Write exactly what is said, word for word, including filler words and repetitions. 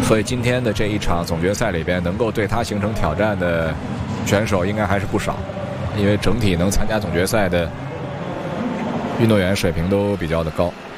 所以今天的这一场总决赛里边，能够对他形成挑战的选手应该还是不少，因为整体能参加总决赛的运动员水平都比较的高。